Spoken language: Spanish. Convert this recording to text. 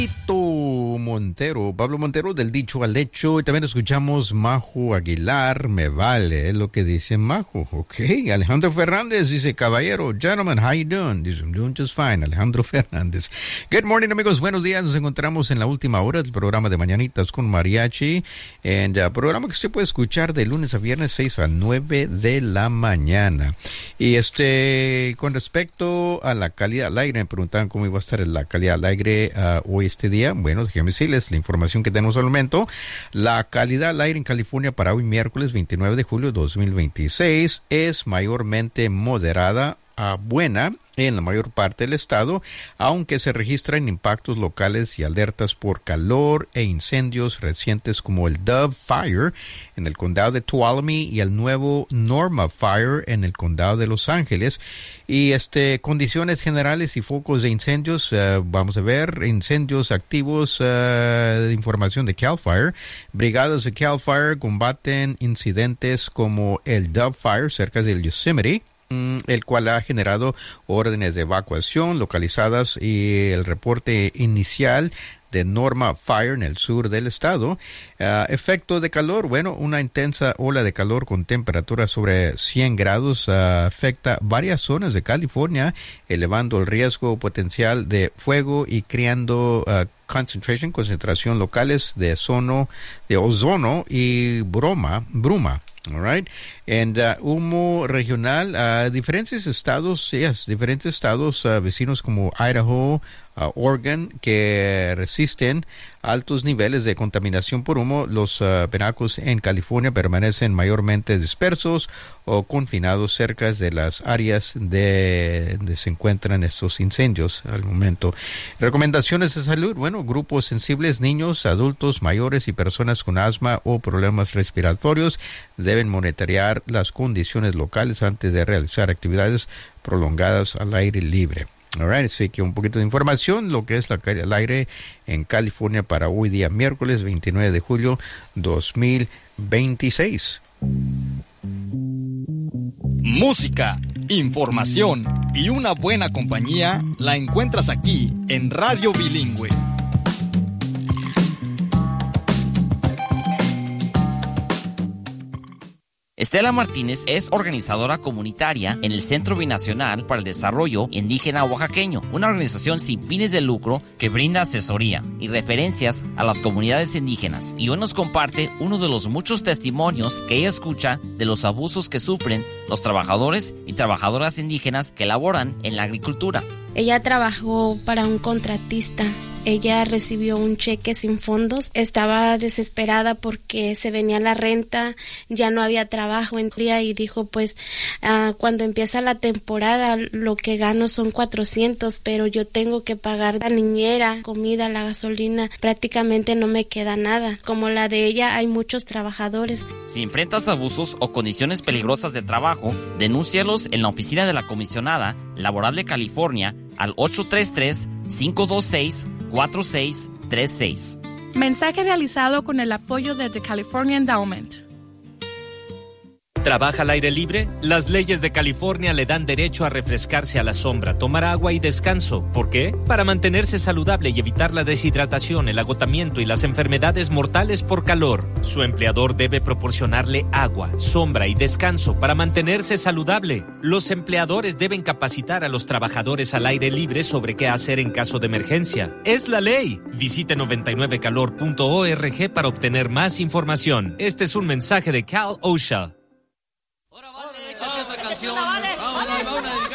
Pablo Montero del Dicho al Hecho, y también escuchamos Majo Aguilar, Me Vale, es lo que dice Majo. Ok, Alejandro Fernández dice, caballero, gentlemen, how you doing? Dice, I'm doing just fine, Alejandro Fernández. Good morning, amigos, buenos días, nos encontramos en la última hora del programa de Mañanitas con Mariachi, programa que usted puede escuchar de lunes a viernes 6 a 9 de la mañana. Y con respecto a la calidad del aire, me preguntaban cómo iba a estar la calidad del aire hoy este día. Bueno, déjenme decirles la información que tenemos al momento. La calidad del aire en California para hoy miércoles 29 de julio de 2026 es mayormente moderada a buena en la mayor parte del estado, aunque se registran impactos locales y alertas por calor e incendios recientes como el Dove Fire en el condado de Tuolumne y el nuevo Norma Fire en el condado de Los Ángeles. Y condiciones generales y focos de incendios, vamos a ver incendios activos, información de CAL FIRE. Brigadas de CAL FIRE combaten incidentes como el Dove Fire cerca del Yosemite, el cual ha generado órdenes de evacuación localizadas, y el reporte inicial de Norma Fire en el sur del estado. Efecto de calor, bueno, una intensa ola de calor con temperaturas sobre 100 grados afecta varias zonas de California, elevando el riesgo potencial de fuego y creando concentración locales de ozono y bruma. All right. Humo regional, diferentes estados vecinos como Idaho, Oregon, que resisten altos niveles de contaminación por humo. Los penacos en California permanecen mayormente dispersos o confinados cerca de las áreas donde se encuentran estos incendios al momento. Recomendaciones de salud, bueno, grupos sensibles, niños, adultos mayores y personas con asma o problemas respiratorios deben monitorear las condiciones locales antes de realizar actividades prolongadas al aire libre. Alright, así que un poquito de información, lo que es la calidad del aire en California para hoy día miércoles 29 de julio 2026. Música, información y una buena compañía la encuentras aquí en Radio Bilingüe. Estela Martínez es organizadora comunitaria en el Centro Binacional para el Desarrollo Indígena Oaxaqueño, una organización sin fines de lucro que brinda asesoría y referencias a las comunidades indígenas. Y hoy nos comparte uno de los muchos testimonios que ella escucha de los abusos que sufren los trabajadores y trabajadoras indígenas que laboran en la agricultura. Ella trabajó para un contratista. Ella recibió un cheque sin fondos. Estaba desesperada porque se venía la renta, ya no había trabajo en día, y dijo, pues, cuando empieza la temporada lo que gano son 400, pero yo tengo que pagar la niñera, comida, la gasolina, prácticamente no me queda nada. Como la de ella, hay muchos trabajadores. Si enfrentas abusos o condiciones peligrosas de trabajo, denúncialos en la oficina de la Comisionada Laboral de California al 833-526-4636. Mensaje realizado con el apoyo de The California Endowment. ¿Trabaja al aire libre? Las leyes de California le dan derecho a refrescarse a la sombra, tomar agua y descanso. ¿Por qué? Para mantenerse saludable y evitar la deshidratación, el agotamiento y las enfermedades mortales por calor. Su empleador debe proporcionarle agua, sombra y descanso para mantenerse saludable. Los empleadores deben capacitar a los trabajadores al aire libre sobre qué hacer en caso de emergencia. ¡Es la ley! Visite 99calor.org para obtener más información. Este es un mensaje de Cal OSHA. Échate otra canción. Vamos,